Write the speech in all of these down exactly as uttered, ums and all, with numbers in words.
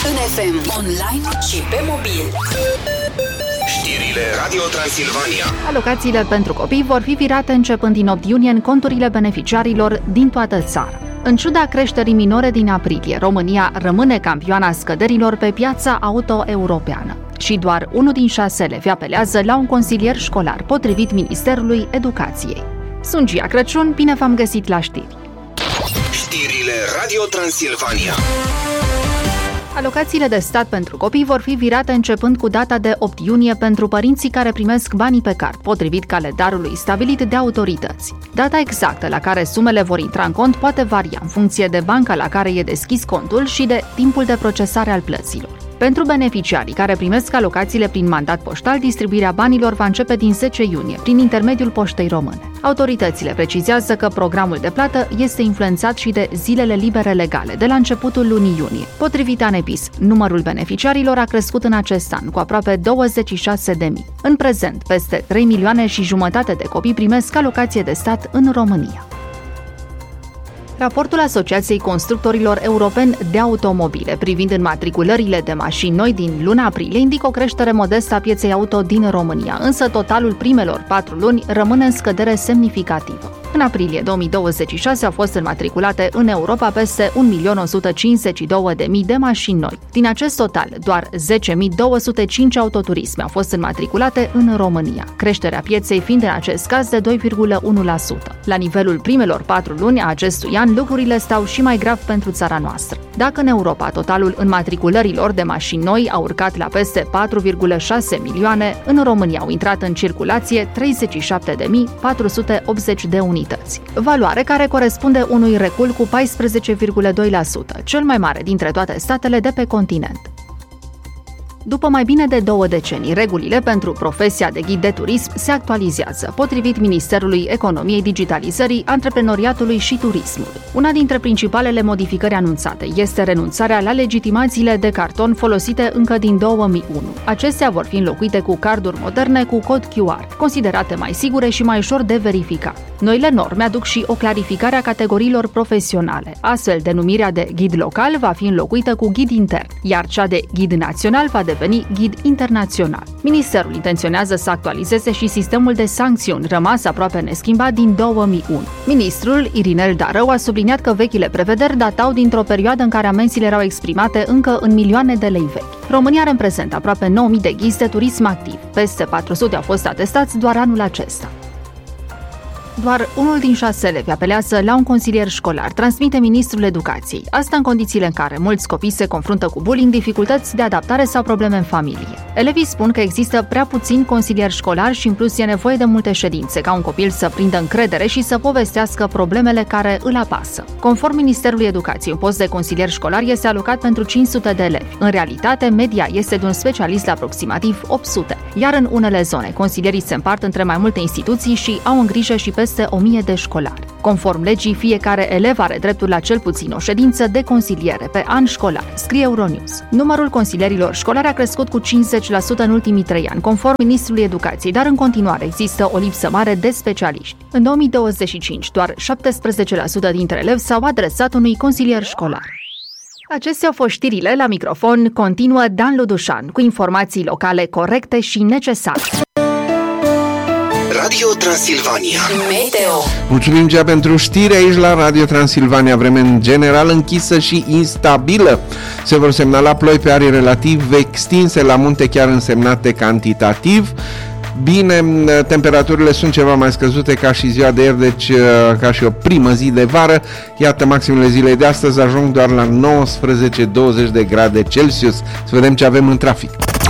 în F M, online și pe mobil. Știrile Radio Transilvania. Alocațiile pentru copii vor fi virate începând din opt iunie în conturile beneficiarilor din toată țara. În ciuda creșterii minore din aprilie, România rămâne campioana scăderilor pe piața auto europeană. Și doar unul din șase elevi apelează la un consilier școlar, potrivit Ministerului Educației. Sunt Gia Crăciun, bine v-am găsit la știri. Știrile Radio Transilvania. Alocațiile de stat pentru copii vor fi virate începând cu data de opt iunie pentru părinții care primesc banii pe card, potrivit calendarului stabilit de autorități. Data exactă la care sumele vor intra în cont poate varia în funcție de banca la care e deschis contul și de timpul de procesare al plăților. Pentru beneficiarii care primesc alocațiile prin mandat poștal, distribuirea banilor va începe din zece iunie, prin intermediul Poștei Române. Autoritățile precizează că programul de plată este influențat și de zilele libere legale, de la începutul lunii iunie. Potrivit ANEPIS, numărul beneficiarilor a crescut în acest an, cu aproape douăzeci și șase de mii. În prezent, peste trei milioane și jumătate de copii primesc alocație de stat în România. Raportul Asociației Constructorilor Europeni de Automobile privind înmatriculările de mașini noi din luna aprilie indică o creștere modestă a pieței auto din România, însă totalul primelor patru luni rămâne în scădere semnificativă. În aprilie două mii douăzeci și șase au fost înmatriculate în Europa peste un milion o sută cincizeci și două de mii de mașini noi. Din acest total, doar zece mii două sute cinci autoturisme au fost înmatriculate în România, creșterea pieței fiind în acest caz de doi virgulă unu la sută. La nivelul primelor patru luni a acestui an, lucrurile stau și mai grav pentru țara noastră. Dacă în Europa totalul înmatriculărilor de mașini noi a urcat la peste patru virgulă șase milioane, în România au intrat în circulație treizeci și șapte de mii patru sute optzeci de unități. Valoare care corespunde unui recul cu paisprezece virgulă doi la sută, cel mai mare dintre toate statele de pe continent. După mai bine de două decenii, regulile pentru profesia de ghid de turism se actualizează, potrivit Ministerului Economiei, Digitalizării, Antreprenoriatului și Turismului. Una dintre principalele modificări anunțate este renunțarea la legitimațiile de carton folosite încă din două mii unu. Acestea vor fi înlocuite cu carduri moderne cu cod Q R, considerate mai sigure și mai ușor de verificat. Noile norme aduc și o clarificare a categoriilor profesionale. Astfel, denumirea de ghid local va fi înlocuită cu ghid intern, iar cea de ghid național va deveni ghid internațional. Ministerul intenționează să actualizeze și sistemul de sancțiuni, rămas aproape neschimbat din două mii unu. Ministrul Irinel Darău a subliniat că vechile prevederi datau dintr-o perioadă în care amenziile erau exprimate încă în milioane de lei vechi. România are în prezent aproape nouă mii de ghizi de turism activ. Peste patru sute au fost atestați doar anul acesta. Doar unul din șase elevi apelează la un consilier școlar, transmite Ministrul Educației. Asta în condițiile în care mulți copii se confruntă cu bullying, dificultăți de adaptare sau probleme în familie. Elevii spun că există prea puțini consilieri școlari și în plus e nevoie de multe ședințe ca un copil să prindă încredere și să povestească problemele care îl apasă. Conform Ministerului Educației, un post de consilier școlar este alocat pentru cinci sute de elevi. În realitate, media este de un specialist la aproximativ opt sute, iar în unele zone, consilierii se împart între mai multe instituții și au în grijă și peste o mie de școlari. Conform legii, fiecare elev are dreptul la cel puțin o ședință de consiliere pe an școlar, scrie Euronews. Numărul consilierilor școlari a crescut cu cincizeci la sută în ultimii trei ani, conform Ministrului Educației, dar în continuare există o lipsă mare de specialiști. În două mii douăzeci și cinci, doar șaptesprezece la sută dintre elevi s-au adresat unui consilier școlar. Acestea au fost știrile. La microfon continuă Dan Ludușan cu informații locale corecte și necesare. Radio Transilvania. Meteo. Mulțumim, Gea, pentru știri. Aici la Radio Transilvania, vreme în general închisă și instabilă. Se vor semnala ploi pe arii relativ extinse, la munte chiar însemnate cantitativ. Bine, temperaturile sunt ceva mai scăzute ca și ziua de ieri, deci ca și o primă zi de vară. Iată, maximele zilei de astăzi ajung doar la nouăsprezece douăzeci de grade Celsius. Să vedem ce avem în trafic.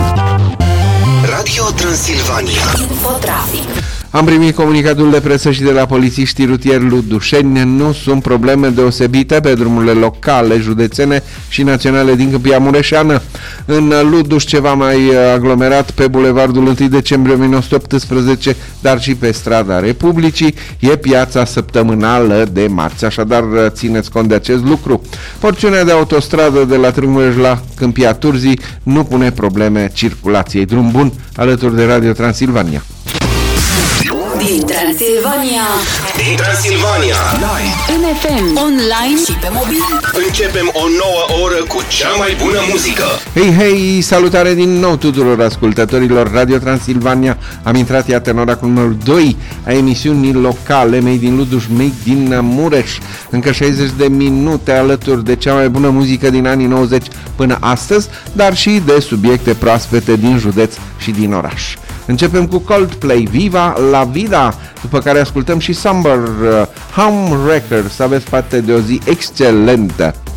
Radio Transilvania. Infotrafic. Am primit comunicatul de presă și de la polițiștii rutieri ludușeni. Nu sunt probleme deosebite pe drumurile locale, județene și naționale din Câmpia Mureșeană. În Luduș ceva mai aglomerat pe bulevardul întâi decembrie o mie nouă sute optsprezece, dar și pe strada Republicii. E piața săptămânală de marți, așadar țineți cont de acest lucru. Porțiunea de autostradă de la Târgu Mureș la Câmpia Turzii nu pune probleme circulației. Drum bun alături de Radio Transilvania. Din Transilvania. Din Transilvania. Live. În F M, online și pe mobil. Începem o nouă oră cu cea mai bună muzică. Hei, hei, salutare din nou tuturor ascultătorilor Radio Transilvania. Am intrat, iată, în ora cu numărul doi a emisiunii locale Made in Luduș, Made din Mureș. Încă șaizeci de minute alături de cea mai bună muzică din anii nouăzeci până astăzi, dar și de subiecte proaspete din județ și din oraș. Începem cu Coldplay, Viva la Vida, după care ascultăm și Summer uh, Home Wrecker. Să aveți parte de o zi excelentă!